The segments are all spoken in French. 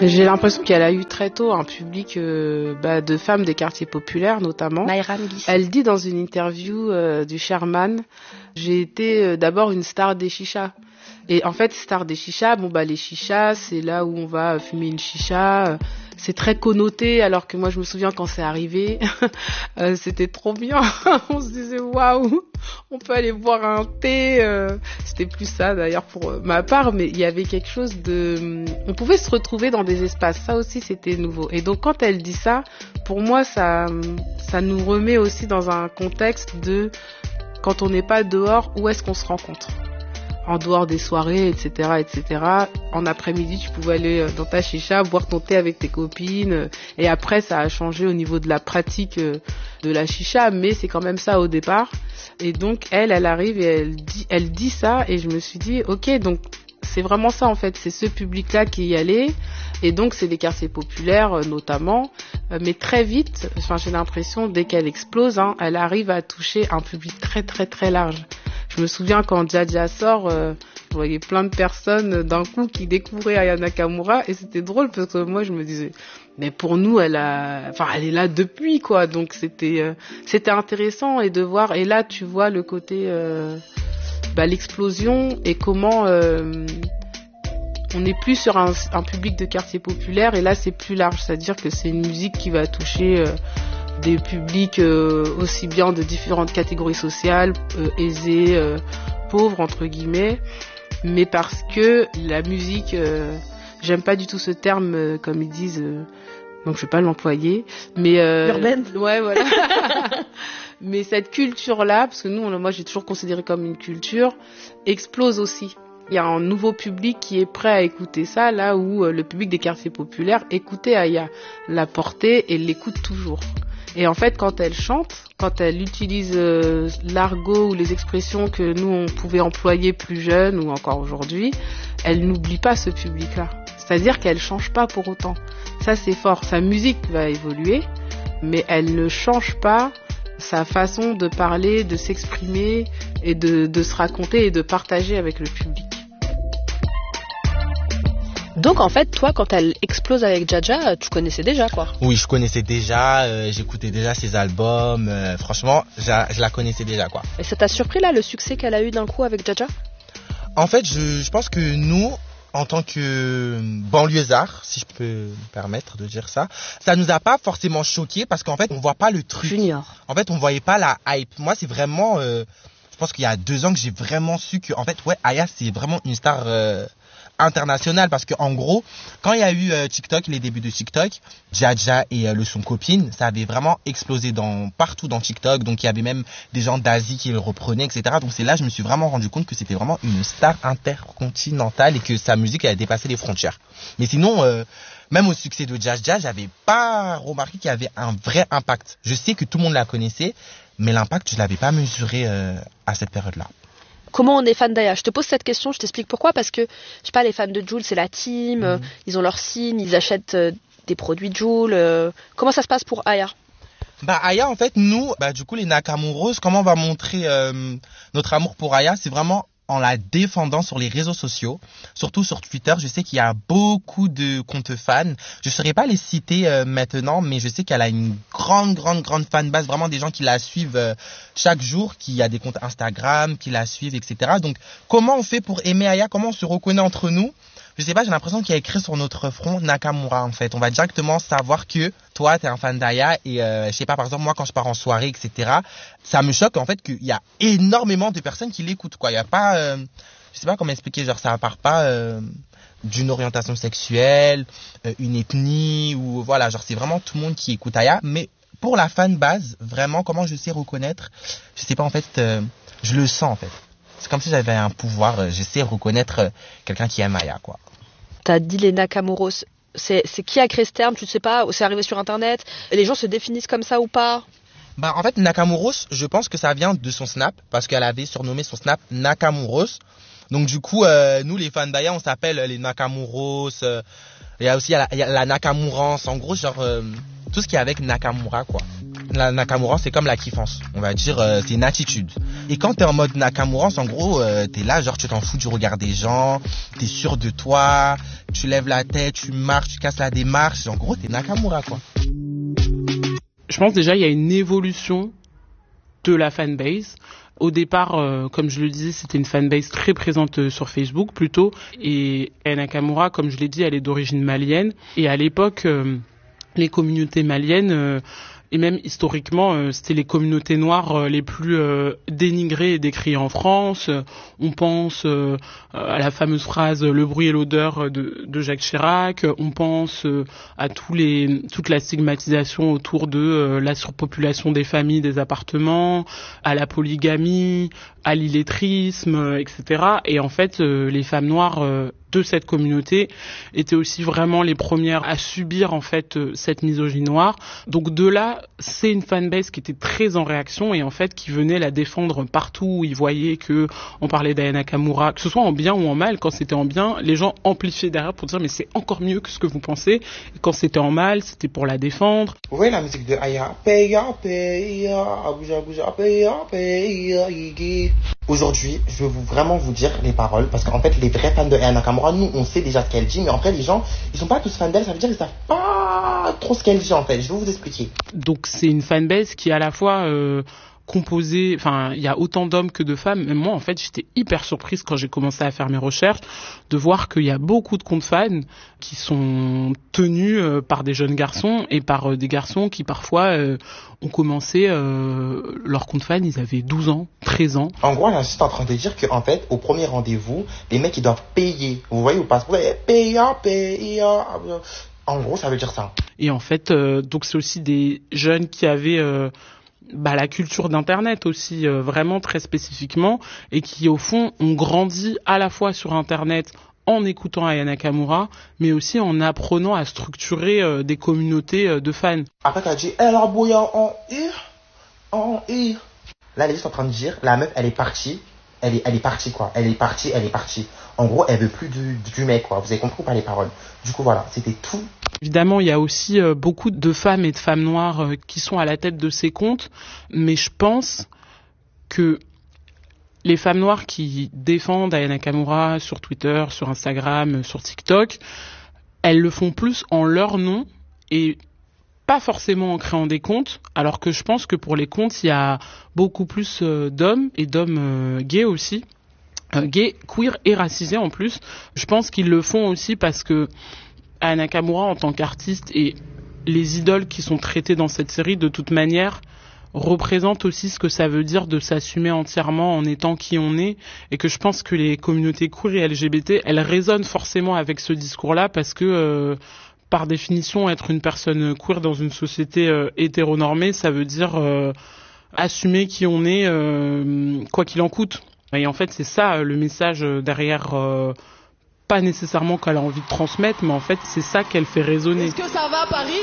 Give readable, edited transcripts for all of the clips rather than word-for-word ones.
J'ai l'impression qu'elle a eu très tôt un public de femmes des quartiers populaires notamment. Mayram Guissi. Elle dit dans une interview du Sherman, j'ai été d'abord une star des chichas. Et en fait, star des chichas, les chichas, c'est là où on va fumer une chicha. C'est très connoté, alors que moi, je me souviens quand c'est arrivé, c'était trop bien. On se disait, waouh, on peut aller boire un thé. C'était plus ça, d'ailleurs, pour ma part, mais il y avait quelque chose de... On pouvait se retrouver dans des espaces. Ça aussi, c'était nouveau. Et donc, quand elle dit ça, pour moi, ça nous remet aussi dans un contexte de... Quand on n'est pas dehors, où est-ce qu'on se rencontre ? En dehors des soirées, etc. En après-midi, tu pouvais aller dans ta chicha, boire ton thé avec tes copines. Et après, ça a changé au niveau de la pratique de la chicha, mais c'est quand même ça au départ. Et donc, elle arrive et elle dit ça. Et je me suis dit, ok, donc c'est vraiment ça en fait. C'est ce public-là qui y allait. Et donc, c'est des quartiers populaires notamment. Mais très vite, j'ai l'impression, dès qu'elle explose, elle arrive à toucher un public très, très, très large. Je me souviens quand Dja Dja sort, je voyais plein de personnes d'un coup qui découvraient Aya Nakamura et c'était drôle parce que moi je me disais, mais pour nous elle est là depuis quoi, donc c'était intéressant et de voir, et là tu vois le côté l'explosion et comment on n'est plus sur un public de quartier populaire et là c'est plus large, c'est-à-dire que c'est une musique qui va toucher des publics aussi bien de différentes catégories sociales, aisées, pauvres entre guillemets, mais parce que la musique, j'aime pas du tout ce terme comme ils disent, donc je vais pas l'employer, mais urbaine. Ouais, voilà. Mais cette culture-là, parce que moi j'ai toujours considéré comme une culture, explose aussi. Il y a un nouveau public qui est prêt à écouter ça, là où le public des quartiers populaires écoutait Aya, l'a portée et l'écoute toujours. Et en fait, quand elle chante, quand elle utilise l'argot ou les expressions que nous, on pouvait employer plus jeunes ou encore aujourd'hui, elle n'oublie pas ce public-là. C'est-à-dire qu'elle change pas pour autant. Ça, c'est fort. Sa musique va évoluer, mais elle ne change pas sa façon de parler, de s'exprimer et de se raconter et de partager avec le public. Donc en fait, toi, quand elle explose avec Dja Dja, tu connaissais déjà quoi? Oui, je connaissais déjà, j'écoutais déjà ses albums, franchement, je la connaissais déjà quoi. Et ça t'a surpris là, le succès qu'elle a eu d'un coup avec Dja Dja? En fait, je pense que nous, en tant que banlieusards, si je peux me permettre de dire ça, ça nous a pas forcément choqué parce qu'en fait, on voit pas le truc. Junior. En fait, on voyait pas la hype. Moi, c'est vraiment, je pense qu'il y a 2 ans que j'ai vraiment su que, en fait, ouais, Aya, c'est vraiment une star international parce que en gros quand il y a eu TikTok, les débuts de TikTok, Dja Dja et le son copine, ça avait vraiment explosé partout dans TikTok, donc il y avait même des gens d'Asie qui le reprenaient, etc. Donc c'est là que je me suis vraiment rendu compte que c'était vraiment une star intercontinentale et que sa musique a dépassé les frontières. Mais sinon même au succès de Dja Dja, j'avais pas remarqué qu'il y avait un vrai impact. Je sais que tout le monde la connaissait, mais l'impact je l'avais pas mesuré à cette période-là. Comment on est fan d'Aya? Je te pose cette question, je t'explique pourquoi. Parce que, je sais pas, les fans de Jul, c'est la team, ils ont leur signe, ils achètent des produits Jul. Comment ça se passe pour Aya? Aya, en fait, nous, du coup, les Nakamouros, comment on va montrer notre amour pour Aya? C'est vraiment en la défendant sur les réseaux sociaux, surtout sur Twitter. Je sais qu'il y a beaucoup de comptes fans. Je ne saurais pas les citer maintenant, mais je sais qu'elle a une grande fanbase, vraiment des gens qui la suivent chaque jour, qui a des comptes Instagram, qui la suivent, etc. Donc, comment on fait pour aimer Aya? Comment on se reconnaît entre nous? Je sais pas, j'ai l'impression qu'il y a écrit sur notre front Nakamura en fait. On va directement savoir que toi t'es un fan d'Aya et je sais pas, par exemple moi quand je pars en soirée, etc. Ça me choque en fait qu'il y a énormément de personnes qui l'écoutent quoi. Il y a pas, je sais pas comment expliquer, genre ça part pas d'une orientation sexuelle, une ethnie ou voilà, genre c'est vraiment tout le monde qui écoute Aya. Mais pour la fan base, vraiment comment je sais reconnaître, je sais pas en fait, je le sens en fait. C'est comme si j'avais un pouvoir, je sais reconnaître quelqu'un qui aime Aya, quoi. T'as dit les Nakamouros, c'est qui a créé ce terme, tu ne sais pas, c'est arrivé sur internet, et les gens se définissent comme ça ou pas? En fait, Nakamouros, je pense que ça vient de son Snap, parce qu'elle avait surnommé son Snap Nakamouros. Donc du coup, nous les fans d'Aya, on s'appelle les Nakamouros, il y a aussi la Nakamurance, en gros, genre, tout ce qui est avec Nakamura, quoi. la Nakamura, c'est comme la kiffance. On va dire, c'est une attitude. Et quand t'es en mode Nakamura, en gros, t'es là, genre, tu t'en fous du regard des gens, t'es sûr de toi, tu lèves la tête, tu marches, tu casses la démarche. En gros, t'es Nakamura, quoi. Je pense déjà, il y a une évolution de la fanbase. Au départ, comme je le disais, c'était une fanbase très présente sur Facebook plutôt. Et Aya Nakamura, comme je l'ai dit, elle est d'origine malienne. Et à l'époque, les communautés maliennes, et même historiquement, c'était les communautés noires les plus dénigrées et décriées en France. On pense à la fameuse phrase « le bruit et l'odeur » de Jacques Chirac. On pense à toute la stigmatisation autour de la surpopulation des familles, des appartements, à la polygamie, à l'illettrisme, etc. Et en fait, les femmes noires de cette communauté étaient aussi vraiment les premières à subir en fait cette misogynie noire. Donc de là, c'est une fanbase qui était très en réaction et en fait qui venait la défendre partout où ils voyaient que on parlait d'Aya Nakamura, que ce soit en bien ou en mal. Quand c'était en bien, les gens amplifiaient derrière pour dire mais c'est encore mieux que ce que vous pensez. Et quand c'était en mal, c'était pour la défendre. Vous voyez la musique de Aya? Aujourd'hui, je veux vraiment vous dire les paroles parce qu'en fait, les vrais fans de Aya Nakamura, nous, on sait déjà ce qu'elle dit, mais en fait, les gens, ils sont pas tous fans d'elle, ça veut dire qu'ils savent pas trop ce qu'elle dit en fait. Je vais vous expliquer. Donc, c'est une fanbase qui est à la fois composée, enfin, il y a autant d'hommes que de femmes. Même moi, en fait, j'étais hyper surprise quand j'ai commencé à faire mes recherches de voir qu'il y a beaucoup de comptes fans qui sont tenus par des jeunes garçons et par des garçons qui parfois ont commencé leur compte fan, ils avaient 12 ans, 13 ans. En gros, elle est juste en train de dire qu'en fait, au premier rendez-vous, les mecs, ils doivent payer. Vous voyez ou pas? Payer. En gros, ça veut dire ça. Et en fait, donc c'est aussi des jeunes qui avaient la culture d'internet aussi vraiment très spécifiquement et qui au fond ont grandi à la fois sur internet en écoutant Aya Nakamura mais aussi en apprenant à structurer des communautés de fans. Après t'as dit elle a bouillant en ir. Là elle est juste en train de dire la meuf elle est partie. Elle est partie quoi. Elle est partie. En gros, elle veut plus du mec quoi. Vous avez compris ou pas les paroles? Du coup voilà, c'était tout. Évidemment, il y a aussi beaucoup de femmes et de femmes noires qui sont à la tête de ces comptes, mais je pense que les femmes noires qui défendent Aya Nakamura sur Twitter, sur Instagram, sur TikTok, elles le font plus en leur nom et pas forcément en créant des comptes, alors que je pense que pour les comptes, il y a beaucoup plus d'hommes et d'hommes gays aussi, gays, queer et racisés en plus. Je pense qu'ils le font aussi parce que Aya Nakamura en tant qu'artiste et les idoles qui sont traitées dans cette série de toute manière représentent aussi ce que ça veut dire de s'assumer entièrement en étant qui on est et que je pense que les communautés queer et LGBT elles résonnent forcément avec ce discours-là parce que par définition être une personne queer dans une société hétéronormée ça veut dire assumer qui on est quoi qu'il en coûte. Et en fait c'est ça le message derrière pas nécessairement qu'elle a envie de transmettre, mais en fait, c'est ça qu'elle fait résonner. Est-ce que ça va à Paris?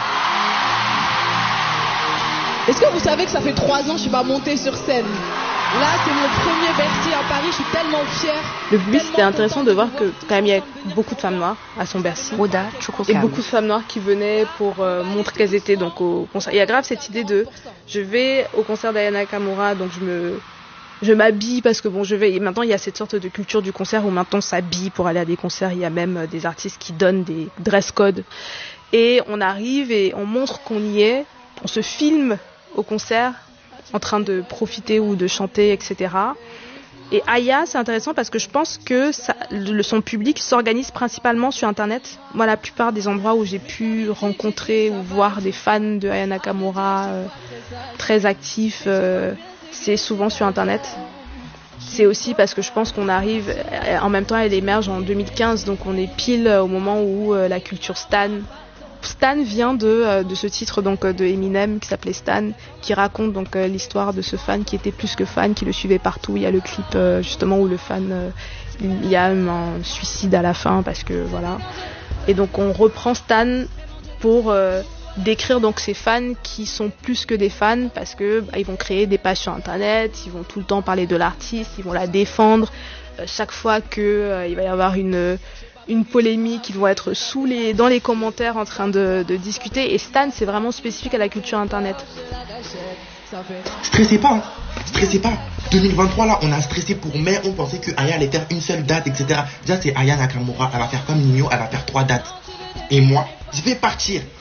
Est-ce que vous savez que ça fait 3 ans que je suis pas montée sur scène? Là, c'est mon premier Bercy à Paris, je suis tellement fière. Le but, c'était intéressant de voir que quand même il y a beaucoup de femmes noires à son Bercy. Et beaucoup de femmes noires qui venaient pour montrer qu'elles étaient donc au concert. Il y a grave cette idée de je vais au concert d'Aya Nakamura, donc je m'habille parce que bon je vais et maintenant il y a cette sorte de culture du concert où maintenant on s'habille pour aller à des concerts, il y a même des artistes qui donnent des dress codes et on arrive et on montre qu'on y est, on se filme au concert en train de profiter ou de chanter etc. Et Aya c'est intéressant parce que je pense que son public s'organise principalement sur internet. Moi la plupart des endroits où j'ai pu rencontrer ou voir des fans de Aya Nakamura très actifs c'est souvent sur internet. C'est aussi parce que je pense qu'on arrive, en même temps elle émerge en 2015, donc on est pile au moment où la culture Stan vient de ce titre donc de Eminem qui s'appelait Stan, qui raconte donc l'histoire de ce fan qui était plus que fan, qui le suivait partout. Il y a le clip justement où le fan, il y a un suicide à la fin parce que voilà. Et donc on reprend Stan pour décrire donc ces fans qui sont plus que des fans parce que ils vont créer des pages sur internet, ils vont tout le temps parler de l'artiste, ils vont la défendre chaque fois que il va y avoir une une polémique, ils vont être dans les commentaires en train de discuter. Et Stan, c'est vraiment spécifique à la culture internet. Stressez pas, 2023 là, on a stressé pour mai, on pensait que Aya allait faire une seule date, etc. Déjà c'est Aya Nakamura, elle va faire comme Nino, elle va faire 3 dates. Et moi, je vais partir.